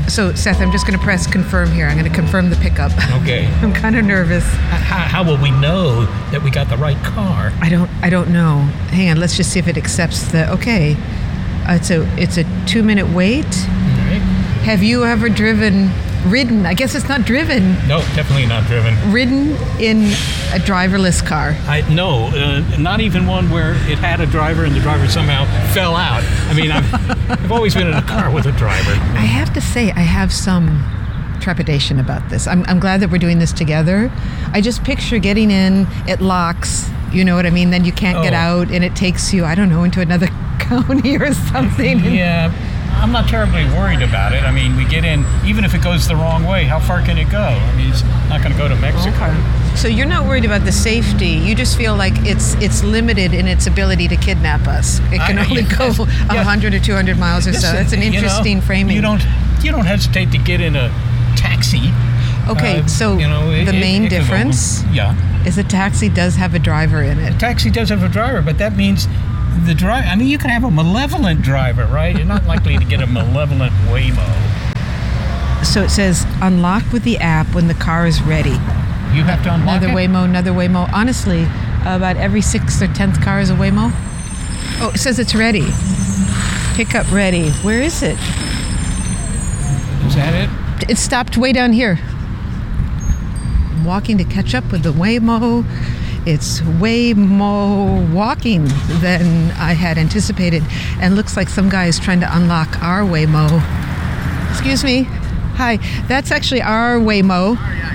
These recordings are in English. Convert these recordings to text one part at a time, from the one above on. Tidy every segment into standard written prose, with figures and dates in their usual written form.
So, Seth, I'm just going to press confirm here. I'm going to confirm the pickup. Okay. I'm kind of nervous. How will we know that we got the right car? I don't know. Hang on. Let's just see if it accepts the. Okay. It's a 2-minute wait. All right. Have you ever ridden? I guess it's not driven. No, definitely not driven. Ridden in a driverless car? No, not even one where it had a driver and the driver somehow fell out. I mean, I've always been in a car with a driver. I have to say, I have some trepidation about this. I'm glad that we're doing this together. I just picture getting in, it locks, you know what I mean? Then you can't get out, and it takes you, I don't know, into another county or something. Yeah, I'm not terribly worried about it. I mean, we get in, even if it goes the wrong way, how far can it go? I mean, it's not going to go to Mexico. Okay. So you're not worried about the safety. You just feel like it's limited in its ability to kidnap us. It can only go 100 or 200 miles or so. That's an interesting framing. You don't hesitate to get in a taxi. Okay, so the main difference is a taxi does have a driver in it. A taxi does have a driver, but that means the driver, I mean, you can have a malevolent driver, right? You're not likely to get a malevolent Waymo. So it says, unlock with the app when the car is ready. You have to unlock another Waymo. Honestly, about every 6th or 10th car is a Waymo. Oh, it says it's ready. Pickup ready. Where is it? Is that it? It stopped way down here. I'm walking to catch up with the Waymo. It's way more walking than I had anticipated, and looks like some guy is trying to unlock our Waymo. Excuse me. Hi, that's actually our Waymo.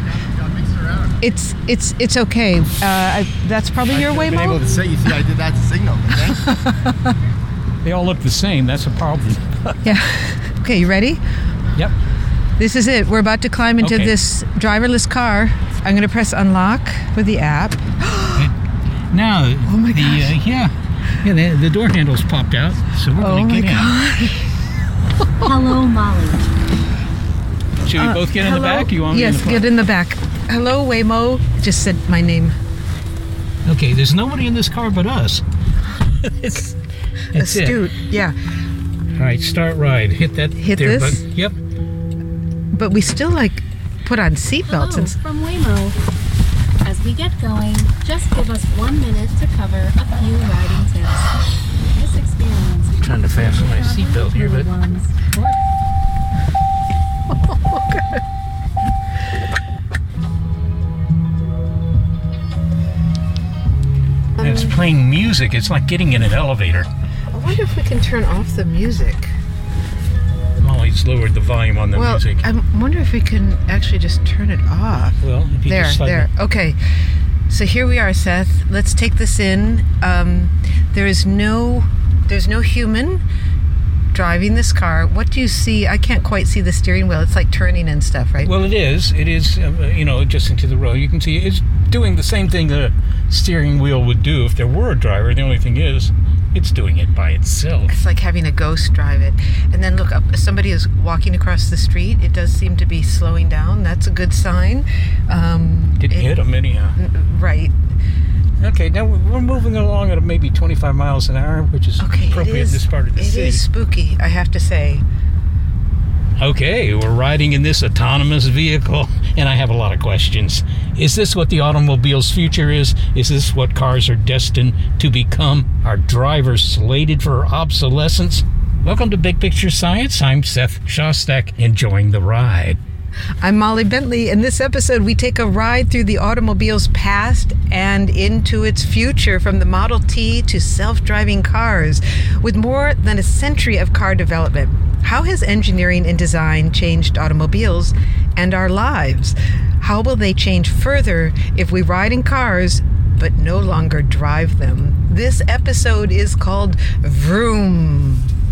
It's okay. That's probably your Waymo. Able to say, you see, I did that signal. Okay? They all look the same. That's a problem. Yeah. Okay, you ready? Yep. This is it. We're about to climb into this driverless car. I'm going to press unlock with the app. Now, oh my gosh. The door handle's popped out, so we're going to get in. Hello, Molly. Should we both get in the back? You want me in the front? Yes, get in the back. Hello, Waymo. Just said my name. Okay, there's nobody in this car but us. It's astute. Yeah. All right, start ride. Hit this? Button. Yep. But we still put on seatbelts. Hello, from Waymo. As we get going, just give us 1 minute to cover a few riding tips. This experience. I'm trying to fasten my seatbelt here, but. And it's playing music. It's like getting in an elevator. I wonder if we can turn off the music. Molly's lowered the volume on the music. I wonder if we can actually just turn it off. Well, if you just there. Okay. So here we are, Seth. Let's take this in. There's no human driving this car. What do you see? I can't quite see the steering wheel. It's like turning and stuff, right? Well, it is. It is, adjusting to the road. You can see it's doing the same thing that a steering wheel would do if there were a driver. The only thing is, it's doing it by itself. It's like having a ghost drive it. And then look up, somebody is walking across the street. It does seem to be slowing down. That's a good sign. Didn't hit them anyhow. Right. Okay, now we're moving along at maybe 25 miles an hour, which is appropriate in this part of the city. It is spooky, I have to say. Okay, we're riding in this autonomous vehicle, and I have a lot of questions. Is this what the automobile's future is? Is this what cars are destined to become? Are drivers slated for obsolescence? Welcome to Big Picture Science. I'm Seth Shostak, enjoying the ride. I'm Molly Bentley. In this episode, we take a ride through the automobile's past and into its future, from the Model T to self-driving cars. With more than a century of car development, how has engineering and design changed automobiles and our lives? How will they change further if we ride in cars but no longer drive them? This episode is called Vroom.